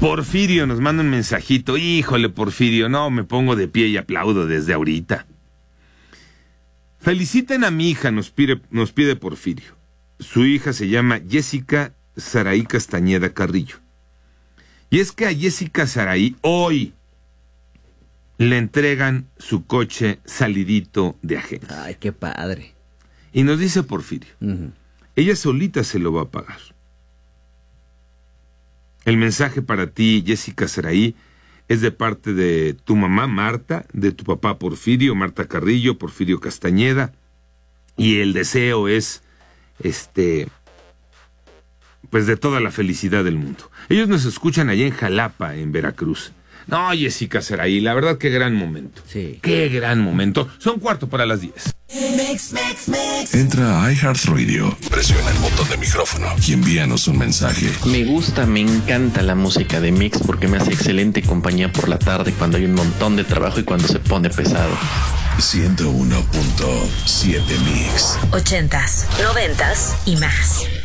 Porfirio nos manda un mensajito. Híjole, Porfirio, no, me pongo de pie y aplaudo desde ahorita. Feliciten a mi hija, nos pide Porfirio. Su hija se llama Jessica Saraí Castañeda Carrillo. Y es que a Jessica Saraí hoy le entregan su coche salidito de agencia. Ay, qué padre. Y nos dice Porfirio, ella solita se lo va a pagar. El mensaje para ti, Jessica Saraí, es de parte de tu mamá, Marta, de tu papá, Porfirio, Marta Carrillo, Porfirio Castañeda, y el deseo es, pues de toda la felicidad del mundo. Ellos nos escuchan allá en Jalapa, en Veracruz. No, Jessica Saraí, la verdad, qué gran momento. Sí. Qué gran momento. Son 10:45. Entra a iHeartRadio, presiona el botón de micrófono y envíanos un mensaje. Me gusta, me encanta la música de Mix porque me hace excelente compañía por la tarde cuando hay un montón de trabajo y cuando se pone pesado. 101.7 Mix. 80s, 90s y más.